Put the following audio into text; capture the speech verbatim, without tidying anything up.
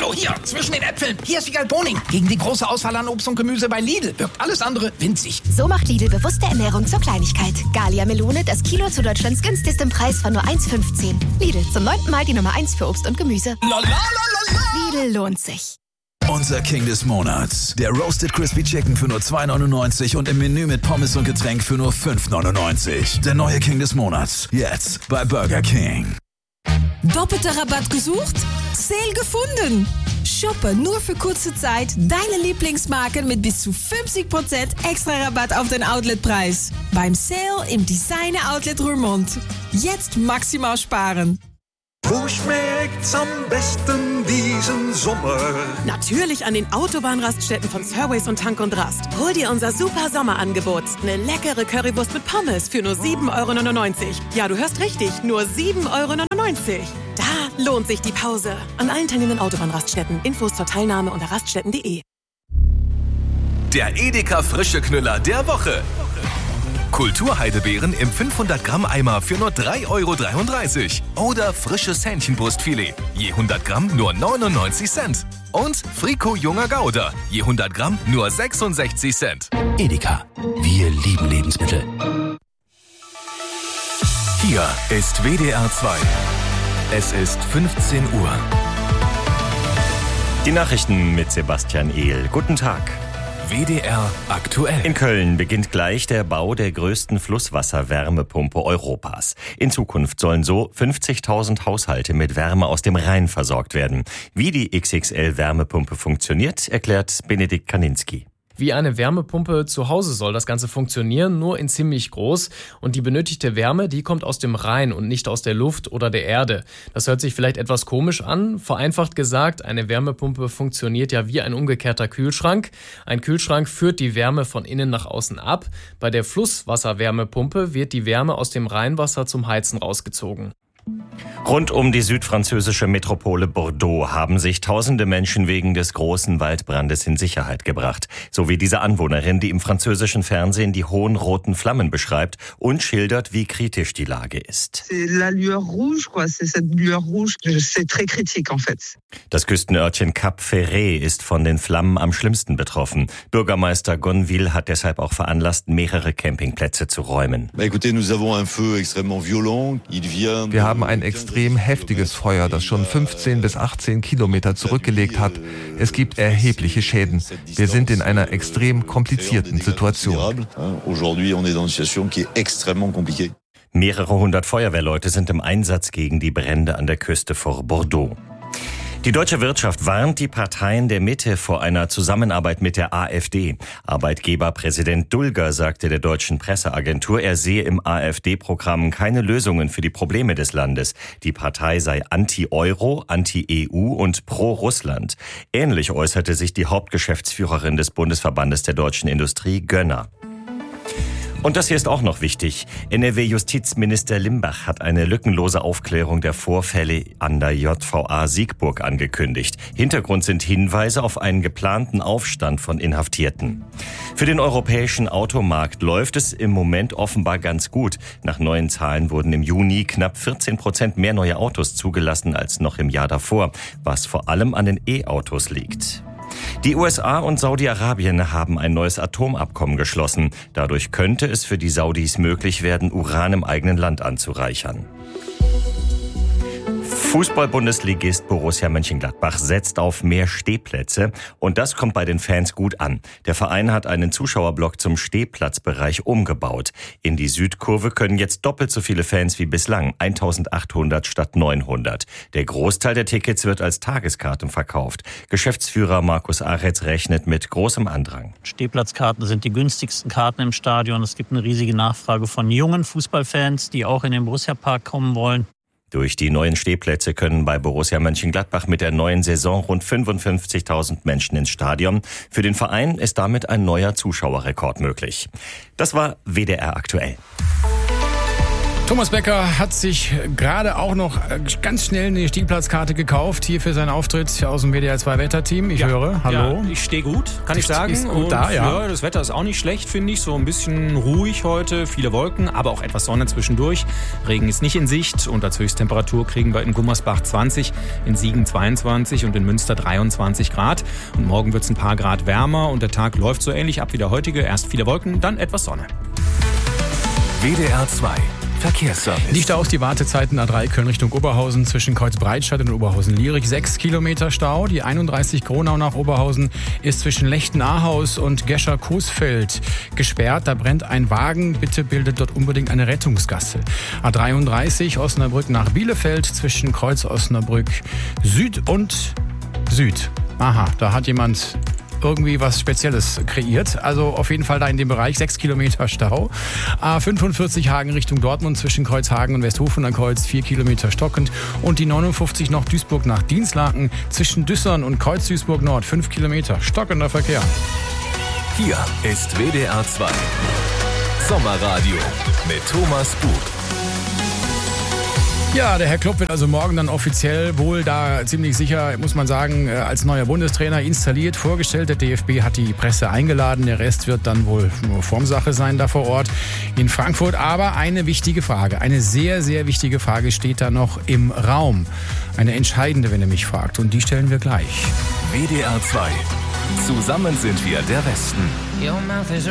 Hallo, hier, zwischen den Äpfeln. Hier ist Wiegald Boning. Gegen die große Auswahl an Obst und Gemüse bei Lidl wirkt alles andere winzig. So macht Lidl bewusste Ernährung zur Kleinigkeit. Gallia Melone, das Kilo zu Deutschlands günstigstem Preis von nur eins fünfzehn. Lidl, zum neunten Mal die Nummer eins für Obst und Gemüse. La, la, la, la, la. Lidl lohnt sich. Unser King des Monats. Der Roasted Crispy Chicken für nur zwei neunundneunzig und im Menü mit Pommes und Getränk für nur fünf neunundneunzig. Der neue King des Monats. Jetzt bei Burger King. Doppelter Rabatt gesucht? Sale gefunden! Shoppe nur für kurze Zeit deine Lieblingsmarken mit bis zu fünfzig Prozent extra Rabatt auf den Outletpreis. Beim Sale im Designer Outlet Roermond. Jetzt maximal sparen. Wo schmeckt's am besten diesen Sommer? Natürlich an den Autobahnraststätten von Surways und Tank und Rast. Hol dir unser super Sommerangebot. Eine leckere Currywurst mit Pommes für nur sieben Euro neunundneunzig. Ja, du hörst richtig, nur sieben Euro neunundneunzig. Da lohnt sich die Pause. An allen teilnehmenden Autobahnraststätten. Infos zur Teilnahme unter raststätten punkt de. Der Edeka frische Knüller der Woche. Kulturheidebeeren im fünfhundert Gramm Eimer für nur drei Euro dreiunddreißig. Oder frisches Hähnchenbrustfilet, je hundert Gramm nur neunundneunzig Cent. Und Frico junger Gouda, je hundert Gramm nur sechsundsechzig Cent. Edeka, wir lieben Lebensmittel. Hier ist W D R zwei. Es ist fünfzehn Uhr. Die Nachrichten mit Sebastian Ehl. Guten Tag. W D R aktuell. In Köln beginnt gleich der Bau der größten Flusswasser-Wärmepumpe Europas. In Zukunft sollen so fünfzigtausend Haushalte mit Wärme aus dem Rhein versorgt werden. Wie die X X L-Wärmepumpe funktioniert, erklärt Benedikt Kaninski. Wie eine Wärmepumpe zu Hause soll das Ganze funktionieren, nur in ziemlich groß. Und die benötigte Wärme, die kommt aus dem Rhein und nicht aus der Luft oder der Erde. Das hört sich vielleicht etwas komisch an. Vereinfacht gesagt, eine Wärmepumpe funktioniert ja wie ein umgekehrter Kühlschrank. Ein Kühlschrank führt die Wärme von innen nach außen ab. Bei der Flusswasserwärmepumpe wird die Wärme aus dem Rheinwasser zum Heizen rausgezogen. Rund um die südfranzösische Metropole Bordeaux haben sich tausende Menschen wegen des großen Waldbrandes in Sicherheit gebracht. So wie diese Anwohnerin, die im französischen Fernsehen die hohen roten Flammen beschreibt und schildert, wie kritisch die Lage ist. Das Küstenörtchen Cap Ferret ist von den Flammen am schlimmsten betroffen. Bürgermeister Gonville hat deshalb auch veranlasst, mehrere Campingplätze zu räumen. Wir haben ein extrem heftiges Feuer, das schon fünfzehn bis achtzehn Kilometer zurückgelegt hat. Es gibt erhebliche Schäden. Wir sind in einer extrem komplizierten Situation. Mehrere hundert Feuerwehrleute sind im Einsatz gegen die Brände an der Küste vor Bordeaux. Die deutsche Wirtschaft warnt die Parteien der Mitte vor einer Zusammenarbeit mit der AfD. Arbeitgeberpräsident Dulger sagte der deutschen Presseagentur, er sehe im AfD-Programm keine Lösungen für die Probleme des Landes. Die Partei sei anti-Euro, anti-E U und pro-Russland. Ähnlich äußerte sich die Hauptgeschäftsführerin des Bundesverbandes der deutschen Industrie, Gönner. Und das hier ist auch noch wichtig. N R W-Justizminister Limbach hat eine lückenlose Aufklärung der Vorfälle an der J V A Siegburg angekündigt. Hintergrund sind Hinweise auf einen geplanten Aufstand von Inhaftierten. Für den europäischen Automarkt läuft es im Moment offenbar ganz gut. Nach neuen Zahlen wurden im Juni knapp vierzehn Prozent mehr neue Autos zugelassen als noch im Jahr davor, was vor allem an den E-Autos liegt. Die U S A und Saudi-Arabien haben ein neues Atomabkommen geschlossen. Dadurch könnte es für die Saudis möglich werden, Uran im eigenen Land anzureichern. Fußball-Bundesligist Borussia Mönchengladbach setzt auf mehr Stehplätze und das kommt bei den Fans gut an. Der Verein hat einen Zuschauerblock zum Stehplatzbereich umgebaut. In die Südkurve können jetzt doppelt so viele Fans wie bislang, eintausendachthundert statt neunhundert. Der Großteil der Tickets wird als Tageskarten verkauft. Geschäftsführer Markus Aretz rechnet mit großem Andrang. Stehplatzkarten sind die günstigsten Karten im Stadion. Es gibt eine riesige Nachfrage von jungen Fußballfans, die auch in den Borussia-Park kommen wollen. Durch die neuen Stehplätze können bei Borussia Mönchengladbach mit der neuen Saison rund fünfundfünfzigtausend Menschen ins Stadion. Für den Verein ist damit ein neuer Zuschauerrekord möglich. Das war W D R aktuell. Thomas Becker hat sich gerade auch noch ganz schnell eine Stehplatzkarte gekauft, hier für seinen Auftritt aus dem W D R zwei Wetterteam. Ich ja, höre, hallo. Ja, ich stehe gut, kann ich sagen. Ist gut und da, ja. ja. Das Wetter ist auch nicht schlecht, finde ich. So ein bisschen ruhig heute, viele Wolken, aber auch etwas Sonne zwischendurch. Regen ist nicht in Sicht und als Höchsttemperatur kriegen wir in Gummersbach zwanzig, in Siegen zweiundzwanzig und in Münster dreiundzwanzig Grad. Und morgen wird es ein paar Grad wärmer und der Tag läuft so ähnlich ab wie der heutige. Erst viele Wolken, dann etwas Sonne. W D R zwei Verkehrsservice. Liegt aus die Wartezeiten A drei Köln Richtung Oberhausen zwischen Kreuzbreitstadt und Oberhausen-Lierig. Sechs Kilometer Stau. Die einunddreißig Gronau nach Oberhausen ist zwischen Lechten-Ahaus und Gescher-Coesfeld gesperrt. Da brennt ein Wagen. Bitte bildet dort unbedingt eine Rettungsgasse. A dreiunddreißig Osnabrück nach Bielefeld zwischen Kreuz Osnabrück Süd und Süd. Aha, da hat jemand irgendwie was Spezielles kreiert. Also auf jeden Fall da in dem Bereich sechs Kilometer Stau. A fünfundvierzig Hagen Richtung Dortmund zwischen Kreuzhagen und Westhofener Kreuz vier Kilometer stockend. Und die neunundfünfzig noch Duisburg nach Dinslaken zwischen Düssern und Kreuz Duisburg Nord fünf Kilometer stockender Verkehr. Hier ist W D R zwei Sommerradio mit Thomas Bug. Ja, der Herr Klopp wird also morgen dann offiziell wohl da ziemlich sicher, muss man sagen, als neuer Bundestrainer installiert, vorgestellt. Der D F B hat die Presse eingeladen. Der Rest wird dann wohl nur Formsache sein da vor Ort in Frankfurt. Aber eine wichtige Frage, eine sehr, sehr wichtige Frage steht da noch im Raum. Eine entscheidende, wenn ihr mich fragt. Und die stellen wir gleich. W D R zwei. Zusammen sind wir der Westen.